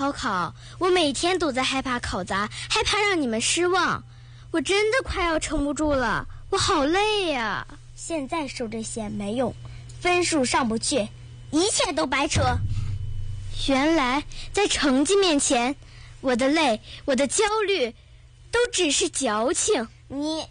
高考，我每天都在害怕考砸，害怕让你们失望。我真的快要撑不住了，我好累呀。现在说这些没用，分数上不去，一切都白扯。原来在成绩面前，我的累，我的焦虑，都只是矫情。你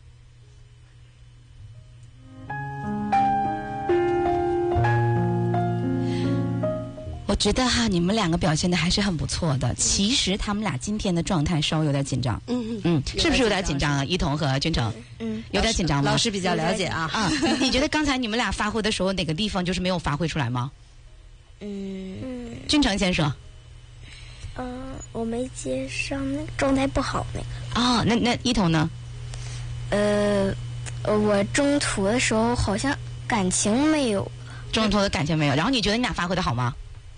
我觉得哈，你们两个表现的还是很不错的。其实他们俩今天的状态稍微有点紧张，是不是有点紧张啊？一彤和君成，有点紧张吗？ 老师比较了解啊。 你觉得刚才你们俩发挥的时候，哪个地方就是没有发挥出来吗？君成先说。 我没接上，那个状态不好那个。 哦，那一彤呢？ 我中途的时候好像感情没有。 中途的感情没有，然后你觉得你俩发挥的好吗？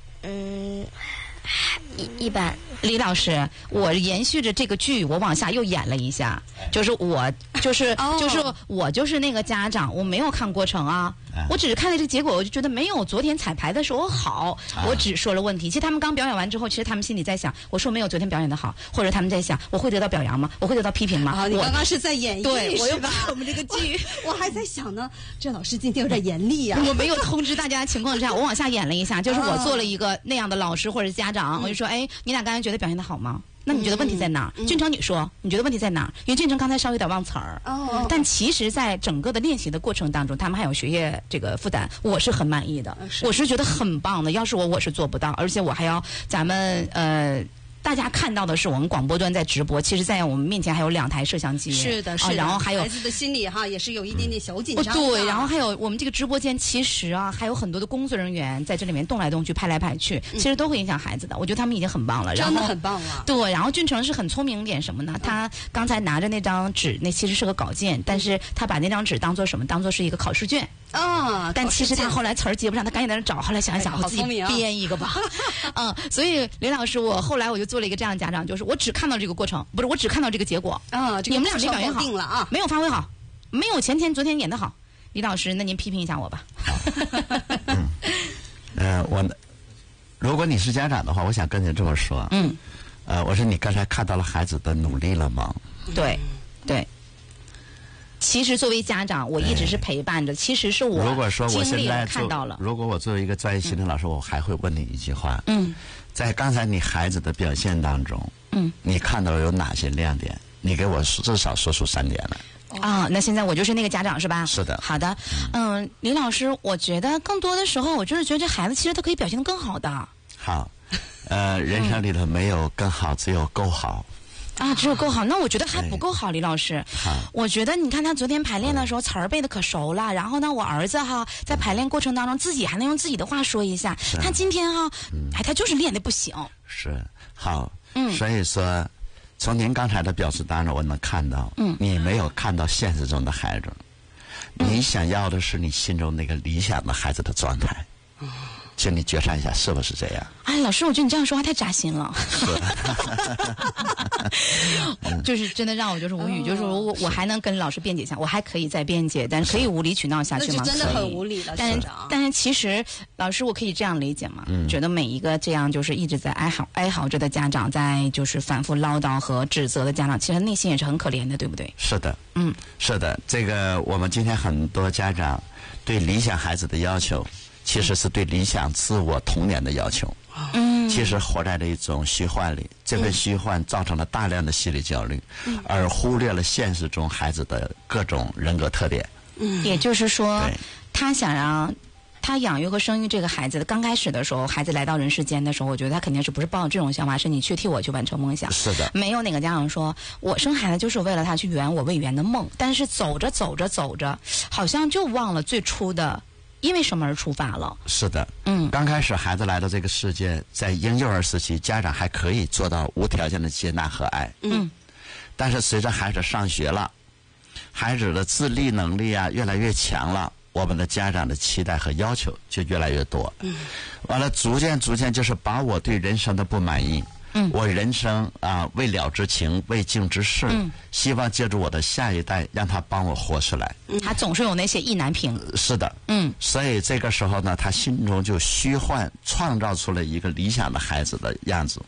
一般。 李老师，我延续着这个剧，我往下又演了一下，就是我就是那个家长，我没有看过程啊，我只是看了这个结果，我就觉得没有昨天彩排的时候好，我只说了问题。其实他们刚表演完之后，其实他们心里在想，我说没有昨天表演的好，或者他们在想，我会得到表扬吗？我会得到批评吗？ 你刚刚是在演绎， 对，我又把我们这个剧，我还在想呢，这老师今天有点严厉啊。 我没有通知大家情况之下，我往下演了一下，就是我做了一个那样的老师或者家长，我就说，哎，你俩刚才觉得表现的好吗？那你觉得问题在哪儿？俊成，你说你觉得问题在哪儿？因为俊成刚才稍微有点忘词儿，但其实在整个的练习的过程当中，他们还有学业这个负担，我是很满意的，我是觉得很棒的。要是我是做不到，而且我还要咱们大家看到的是我们广播端在直播，其实在我们面前还有2台摄像机。 是的，是的。 然后还有孩子的心里哈也是有一点点小紧张。 对，然后还有我们这个直播间，其实啊还有很多的工作人员在这里面动来动去、拍来拍去，其实都会影响孩子的。我觉得他们已经很棒了， 真的很棒了。 对，然后俊成是很聪明一点什么呢？他刚才拿着那张纸，那其实是个稿件，但是他把那张纸当做什么？当做是一个考试卷。但其实他后来词儿接不上，他赶紧在那找，后来想一想，我自己编一个吧。所以李老师，后来我就做了一个这样的家长，就是我只看到这个过程，不是我只看到这个结果。你们俩没表现好，没有发挥好，没有昨天演的好。李老师，那您批评一下我吧。 如果你是家长的话，我想跟你这么说。我说你刚才看到了孩子的努力了吗？ 对。其实作为家长，我一直是陪伴着。其实是我如果说我现在看到了， 如果我作为一个专业心理老师，我还会问你一句话。在刚才你孩子的表现当中，你看到有哪些亮点？你给我至少说出3点来。 那现在我就是那个家长是吧？ 是的。 好的。李老师，我觉得更多的时候，我就是觉得这孩子其实他可以表现得更好的。 好，人生里头没有更好，只有够好。 只有够好，那我觉得还不够好，李老师。我觉得你看他昨天排练的时候词儿背得可熟了，然后呢，我儿子在排练过程当中自己还能用自己的话说一下。他今天他就是练得不行。 是好，所以说从您刚才的表示当中，我能看到，你没有看到现实中的孩子，你想要的是你心中那个理想的孩子的状态。请你觉察一下，是不是这样？ 老师，我觉得你这样说话太扎心了。就是真的让我就是无语，就是我还能跟老师辩解一下，我还可以再辩解，但可以无理取闹下去吗？ 那就真的很无理了。 但是其实老师，我可以这样理解吗？觉得每一个这样就是一直在哀嚎着的家长，在就是反复唠叨和指责的家长，其实内心也是很可怜的，对不对？ 是的，是的。这个我们今天很多家长对理想孩子的要求，其实是对理想自我童年的要求。其实活在了一种虚幻里，这份虚幻造成了大量的心理焦虑，而忽略了现实中孩子的各种人格特点。 也就是说，他想让他养育和生育这个孩子，刚开始的时候，孩子来到人世间的时候，我觉得他肯定是不是抱着这种想法，是你去替我去完成梦想。 是的， 没有哪个家长说我生孩子就是为了他去圆我未圆的梦，但是走着，好像就忘了最初的。因为什么而出发了？ 是的，刚开始孩子来到这个世界，在婴幼儿时期，家长还可以做到无条件的接纳和爱。但是随着孩子上学了，孩子的自立能力越来越强了，我们的家长的期待和要求就越来越多。完了，逐渐就是把我对人生的不满意。我人生未了之情，未尽之事，希望借助我的下一代，让他帮我活出来。 他总是有那些意难平。 是的，所以这个时候呢，他心中就虚幻创造出了一个理想的孩子的样子。